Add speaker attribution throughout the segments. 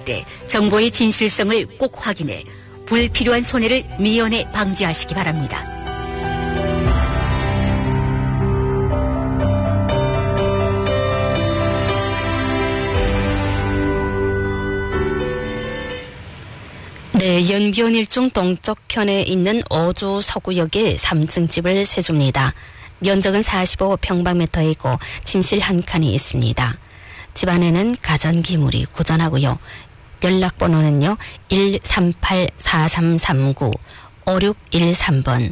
Speaker 1: 때 정보의 진실성을 꼭 확인해 불필요한 손해를 미연에 방지하시기 바랍니다.
Speaker 2: 네, 연변 일중 동쪽편에 있는 어조 서구역의 3층 집을 세줍니다. 면적은 45평방미터이고 침실 한 칸이 있습니다. 집 안에는 가전기물이 고전하고요. 연락번호는요 138-4339 5613번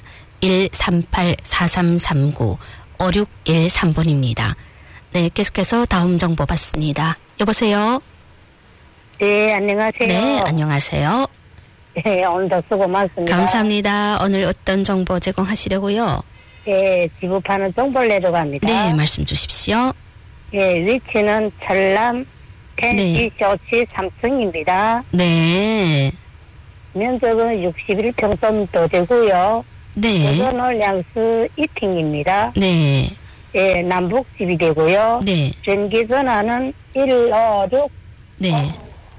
Speaker 2: 138-4339 5613번입니다. 네, 계속해서 다음 정보 받습니다. 여보세요?
Speaker 3: 네, 안녕하세요.
Speaker 2: 네, 안녕하세요.
Speaker 3: 네, 오늘도 수고 많습니다.
Speaker 2: 감사합니다. 오늘 어떤 정보 제공하시려고요?
Speaker 3: 네, 지부 파는 정보를 내려갑니다.
Speaker 2: 네, 말씀 주십시오.
Speaker 3: 네, 위치는 전남 텐시 쇼치 3층입니다.
Speaker 2: 네.
Speaker 3: 면적은 61평점도 되고요.
Speaker 2: 네.
Speaker 3: 고전홀 양수 2층입니다.
Speaker 2: 네.
Speaker 3: 네, 남북집이 되고요.
Speaker 2: 네.
Speaker 3: 전기전화는 156
Speaker 2: 네.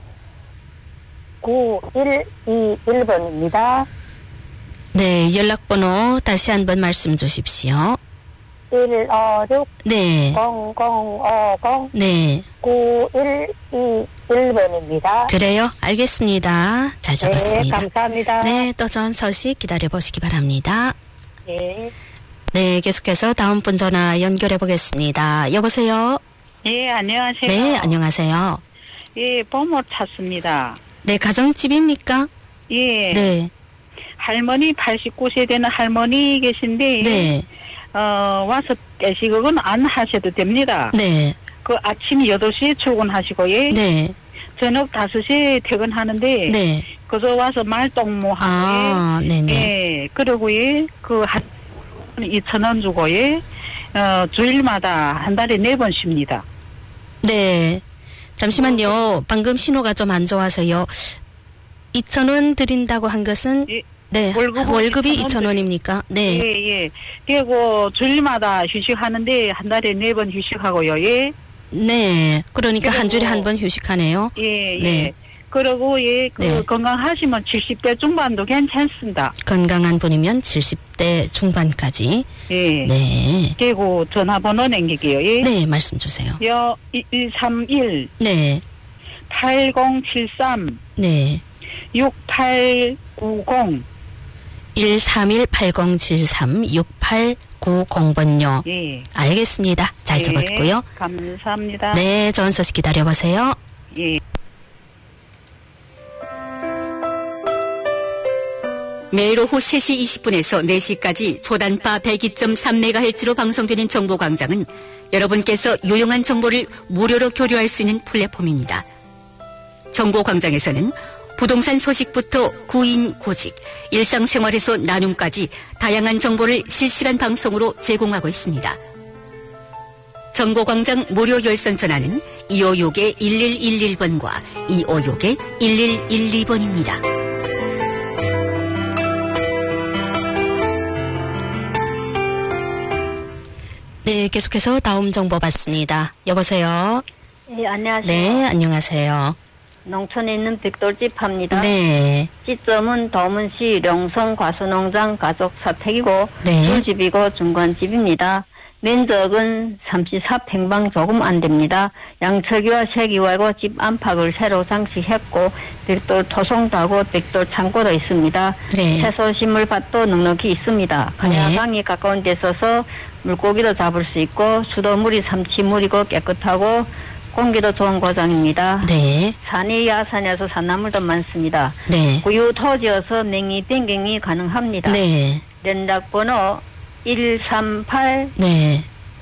Speaker 3: 9121번입니다.
Speaker 2: 네, 연락번호 다시 한번 말씀 주십시오.
Speaker 3: 156
Speaker 2: 네.
Speaker 3: 0050
Speaker 2: 네.
Speaker 3: 9121번입니다.
Speaker 2: 그래요? 알겠습니다. 잘 적었습니다.
Speaker 3: 네, 감사합니다.
Speaker 2: 네, 또 전 소식 기다려 보시기 바랍니다.
Speaker 3: 네.
Speaker 2: 네, 계속해서 다음 분 전화 연결해 보겠습니다. 여보세요?
Speaker 4: 예, 안녕하세요.
Speaker 2: 네, 안녕하세요.
Speaker 4: 예, 보모 찾습니다.
Speaker 2: 네, 가정집입니까?
Speaker 4: 예.
Speaker 2: 네.
Speaker 4: 할머니 89세 되는 할머니 계신데
Speaker 2: 네.
Speaker 4: 와서 깨시국은 안 하셔도 됩니다.
Speaker 2: 네.
Speaker 4: 그 아침 8시에 출근하시고 예.
Speaker 2: 네.
Speaker 4: 저녁 5시에 퇴근하는데
Speaker 2: 네.
Speaker 4: 그저 와서 말동무하고
Speaker 2: 아, 네네.
Speaker 4: 예. 그리고 예. 그 2,000원 주고 예. 주일마다 한 달에 4번 쉽니다.
Speaker 2: 네. 잠시만요. 방금 신호가 좀 안 좋아서요. 2,000원 드린다고 한 것은
Speaker 4: 예.
Speaker 2: 네. 월급이 2,000원입니까? 네.
Speaker 4: 예, 예. 그리고 주일마다 휴식하는데 한 달에 4번 휴식하고요. 예.
Speaker 2: 네. 그러니까 한 주에
Speaker 4: 그리고-
Speaker 2: 한 번 휴식하네요.
Speaker 4: 예, 예.
Speaker 2: 네.
Speaker 4: 그리고 예,
Speaker 2: 네.
Speaker 4: 건강하시면 70대 중반도 괜찮습니다.
Speaker 2: 건강한 분이면 70대 중반까지.
Speaker 4: 예.
Speaker 2: 네.
Speaker 4: 그리고 전화번호 남기게요. 예.
Speaker 2: 네, 말씀 주세요.
Speaker 4: 131
Speaker 2: 네.
Speaker 4: 8073
Speaker 2: 네.
Speaker 4: 6890
Speaker 2: 131-8073-6890번요.
Speaker 4: 예.
Speaker 2: 알겠습니다. 잘 적었고요.
Speaker 4: 감사합니다.
Speaker 2: 네, 좋은 소식 기다려보세요.
Speaker 4: 예.
Speaker 1: 매일 오후 3시 20분에서 4시까지 초단파 102.3MHz로 방송되는 정보광장은 여러분께서 유용한 정보를 무료로 교류할 수 있는 플랫폼입니다. 정보광장에서는 부동산 소식부터 구인, 구직, 일상생활에서 나눔까지 다양한 정보를 실시간 방송으로 제공하고 있습니다. 정보광장 무료 열선 전화는 256-1111번과 256-1112번입니다.
Speaker 2: 네, 계속해서 다음 정보 받습니다. 여보세요?
Speaker 3: 네, 안녕하세요.
Speaker 2: 네, 안녕하세요.
Speaker 3: 농촌에 있는 벽돌집 팝니다.
Speaker 2: 네.
Speaker 3: 시점은 도문시 룡성 과수농장 가족 사택이고
Speaker 2: 네.
Speaker 3: 중집이고 중간집입니다. 면적은 34평방 조금 안 됩니다. 양철기와 세기와고 집 안팎을 새로 장식했고 벽돌 토송도 하고 벽돌 창고도 있습니다.
Speaker 2: 네.
Speaker 3: 채소 식물밭도 넉넉히 있습니다. 한야강이 가까운 데 있어서 물고기도 잡을 수 있고 수도물이 삼치물이고 깨끗하고 공기도 좋은 고장입니다.
Speaker 2: 네.
Speaker 3: 산이 야산이어서 산나물도 많습니다.
Speaker 2: 네.
Speaker 3: 구유 토지여서 냉이 변경이 가능합니다.
Speaker 2: 네.
Speaker 3: 연락번호 138
Speaker 2: 네.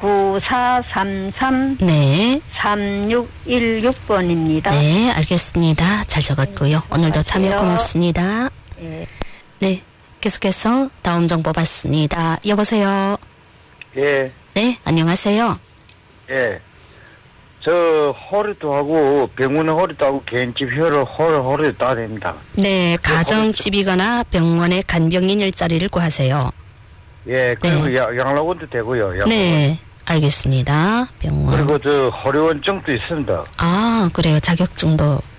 Speaker 3: 9433
Speaker 2: 네.
Speaker 3: 3616번입니다.
Speaker 2: 네, 알겠습니다. 잘 적었고요. 오늘도 참여 고맙습니다.
Speaker 3: 예.
Speaker 2: 네, 계속해서 다음 정보 받습니다. 여보세요?
Speaker 5: 예,
Speaker 2: 네, 안녕하세요.
Speaker 5: 예. 저 허리도 하고 병원에 허리도 하고 개인집 허리도 다 됩니다.
Speaker 2: 네, 가정집이거나 병원에 간병인 일자리를 구하세요.
Speaker 5: 예, 그리고
Speaker 2: 네.
Speaker 5: 양락원도 되고요. 양락원.
Speaker 2: 네, 알겠습니다. 병원.
Speaker 5: 그리고 저 허리원증도 있습니다.
Speaker 2: 아, 그래요. 자격증도